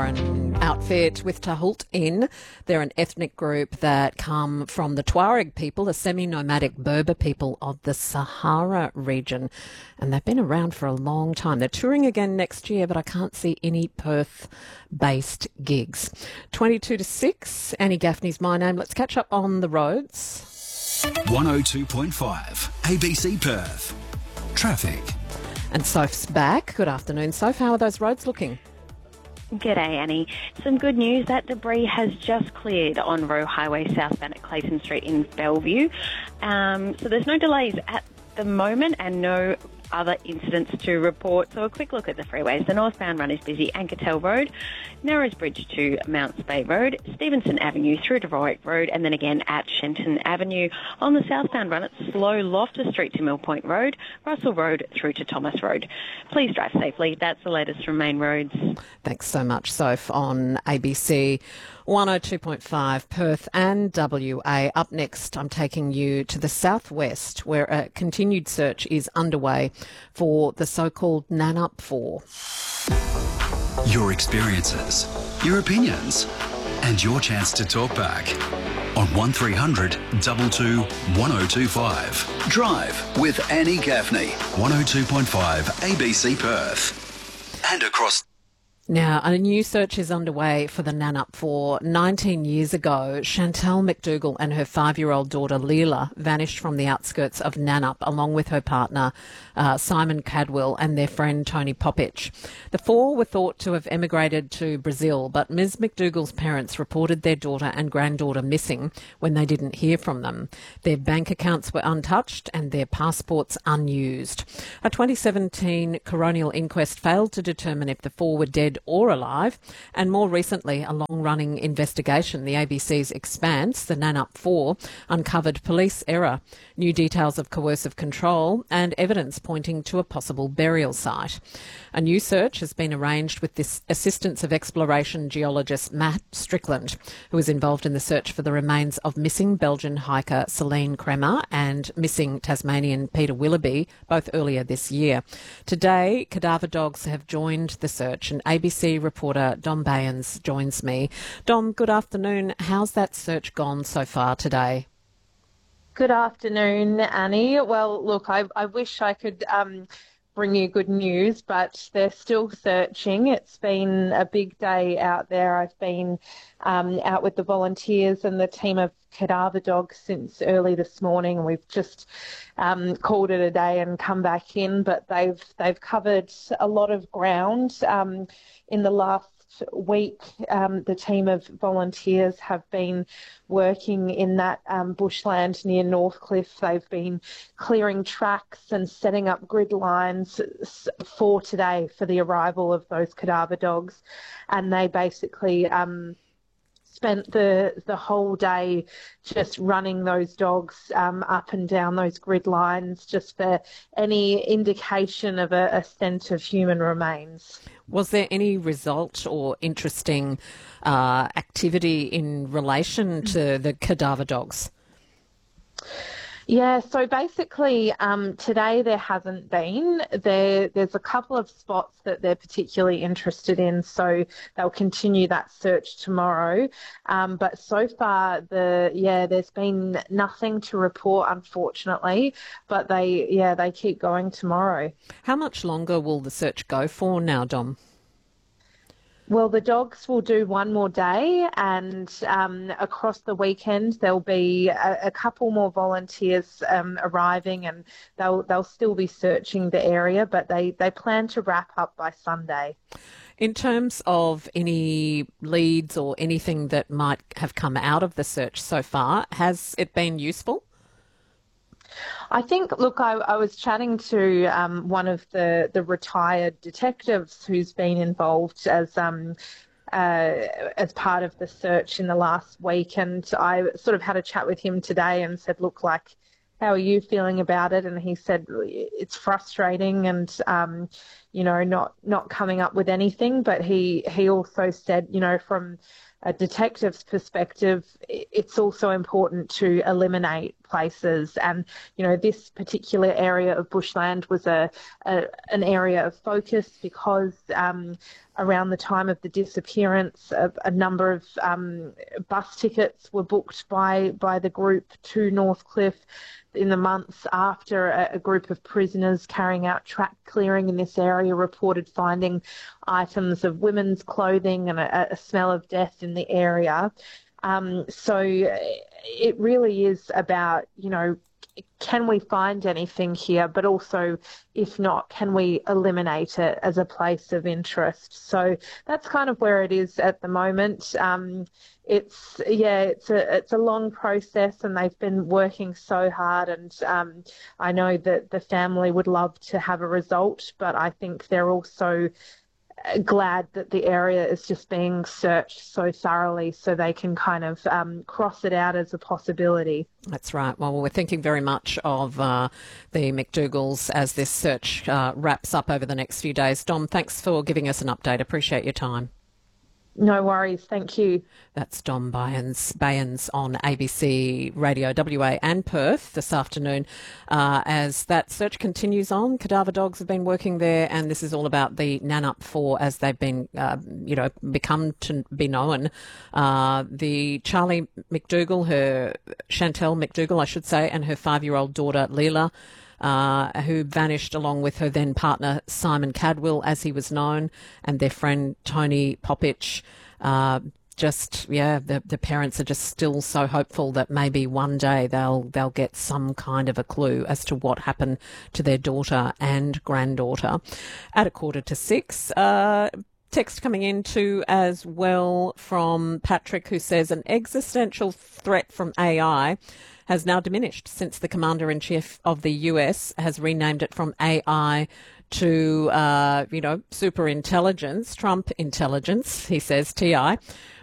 an outfit with Tahult in. They're an ethnic group that come from the Tuareg people, a semi-nomadic Berber people of the Sahara region. And they've been around for a long time. They're touring again next year, but I can't see any Perth-based gigs. 22 to 6, Annie Gaffney's my name. Let's catch up on the roads. 102.5 ABC Perth. Traffic. And Soph's back. Good afternoon, Soph. How are those roads looking? G'day, Annie. Some good news. That debris has just cleared on Roe Highway southbound at Clayton Street in Bellevue. So there's no delays at the moment and no other incidents to report. So a quick look at the freeways. The northbound run is busy. Ankertel Road, Narrows Bridge to Mount Spey Road, Stevenson Avenue through to Warwick Road, and then again at Shenton Avenue. On the southbound run, it's slow Loftus Street to Mill Point Road, Russell Road through to Thomas Road. Please drive safely. That's the latest from Main Roads. Thanks so much, Soph, on ABC 102.5 Perth and WA. Up next, I'm taking you to the southwest, where a continued search is underway for the so-called Nannup 4. Your experiences, your opinions, and your chance to talk back. On 1300 22 1025. Drive with Annie Gaffney. 102.5 ABC Perth. And across. Now, a new search is underway for the Nannup 4. 19 years ago, Chantal McDougall and her 5-year-old daughter Leela vanished from the outskirts of Nannup along with her partner Simon Cadwell and their friend Tony Popich. The 4 were thought to have emigrated to Brazil, but Ms McDougall's parents reported their daughter and granddaughter missing when they didn't hear from them. Their bank accounts were untouched and their passports unused. A 2017 coronial inquest failed to determine if the 4 were dead or alive, and more recently a long-running investigation, the ABC's Expanse, the Nannup 4, uncovered police error, new details of coercive control and evidence pointing to a possible burial site. A new search has been arranged with the assistance of exploration geologist Matt Strickland, who was involved in the search for the remains of missing Belgian hiker Celine Kremer and missing Tasmanian Peter Willoughby, both earlier this year. Today, cadaver dogs have joined the search, and ABC reporter Dom Bayens joins me. Dom, good afternoon. How's that search gone so far today? Good afternoon, Annie. Well, look, I wish I could bring you good news, but they're still searching. It's been a big day out there. I've been out with the volunteers and the team of cadaver dogs since early this morning. We've just called it a day and come back in, but they've covered a lot of ground in the last week. The team of volunteers have been working in that bushland near Northcliffe. They've been clearing tracks and setting up grid lines for today for the arrival of those cadaver dogs, and they basically spent the whole day just running those dogs up and down those grid lines just for any indication of a scent of human remains. Was there any result or interesting activity in relation to the cadaver dogs? Yeah, so basically today there hasn't been. There's a couple of spots that they're particularly interested in, so they'll continue that search tomorrow. But so far, there's been nothing to report, unfortunately, but they keep going tomorrow. How much longer will the search go for now, Dom? Well, the dogs will do one more day, and across the weekend there'll be a couple more volunteers arriving, and they'll still be searching the area, but they plan to wrap up by Sunday. In terms of any leads or anything that might have come out of the search so far, has it been useful? I think, look, I was chatting to one of the retired detectives who's been involved as part of the search in the last week, and I sort of had a chat with him today and said, look, like, how are you feeling about it? And he said it's frustrating, and not coming up with anything. But he also said, from a detective's perspective, it's also important to eliminate places. And, this particular area of bushland was an area of focus because around the time of the disappearance, a number of bus tickets were booked by the group to Northcliffe in the months after a group of prisoners carrying out track clearing in this area reported finding items of women's clothing and a smell of death in the area. So it really is about, can we find anything here? But also, if not, can we eliminate it as a place of interest? So that's kind of where it is at the moment. It's a long process, and they've been working so hard. And I know that the family would love to have a result, but I think they're also glad that the area is just being searched so thoroughly so they can kind of cross it out as a possibility. That's right. Well, we're thinking very much of the McDougalls as this search wraps up over the next few days. Dom, thanks for giving us an update. Appreciate your time. No worries. Thank you. That's Dom Bayans on ABC Radio WA and Perth this afternoon. As that search continues on, cadaver dogs have been working there, and this is all about the Nanup 4 as they've been, become to be known. The Charlie McDougal, Chantel McDougal, I should say, and her 5-year-old daughter Leela, who vanished along with her then partner Simon Cadwell, as he was known, and their friend Tony Popich. The parents are just still so hopeful that maybe one day they'll get some kind of a clue as to what happened to their daughter and granddaughter. At 5:45, text coming in too as well from Patrick, who says an existential threat from AI has now diminished since the Commander-in-Chief of the US has renamed it from AI to, super intelligence, Trump intelligence, he says, TI.